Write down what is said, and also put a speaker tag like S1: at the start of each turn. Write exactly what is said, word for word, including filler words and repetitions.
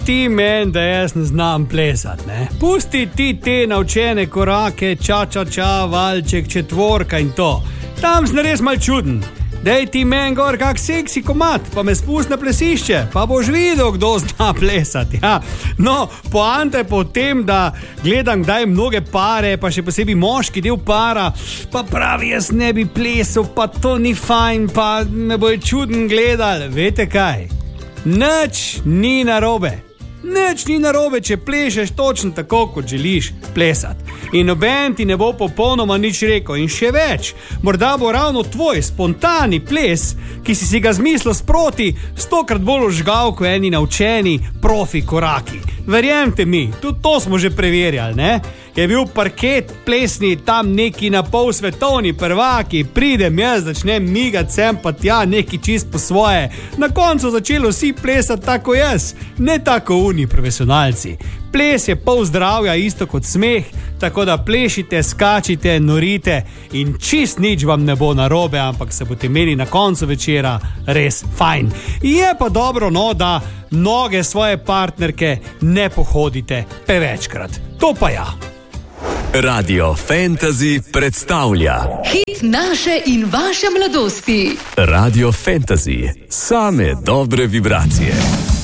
S1: Ti meni, da jaz ne znam plesati, ne? Pusti ti te naučene korake, ča, ča, ča, valček, četvorka in to. Tam sem res mal čuden. Dej ti meni gor kak seksi komad, pa me spusti na plesišče, pa boš videl, kdo zna plesati. Ja. No, poanta je po tem, da gledam kdaj mnoge pare, pa še posebej moški del para, pa pravi, jaz ne bi plesal, pa to ni fajn, pa me bojo čuden gledali. Vete kaj? Nič ni narobe. Nič ni narobe, če plešeš točno tako, kot želiš plesati. In noben ti ne bo popolnoma nič rekel. In še več, morda bo ravno tvoj spontani ples, ki si si ga zmislil sproti, stokrat bolj užgal kot eni naučeni profi koraki. Verjemite mi, tudi to smo že preverjali, ne? Je bil parket plesni tam neki na pol svetovni prvaki, pridem jaz, začnem migati sem pa tja, neki čist po svoje. Na koncu začelo vsi plesati tako jaz, ne tako oni profesionalci. Ples je pol zdravja, isto kot smeh, tako da plešite, skačite, norite in čist nič vam ne bo narobe, ampak se boste imeli na koncu večera res fajn. Je pa dobro, no, da noge svoje partnerke ne pohodite prevečkrat. To pa ja.
S2: Radio Fantasy predstavlja
S3: hit naše in vaše mladosti.
S2: Radio Fantasy, same dobre vibracije.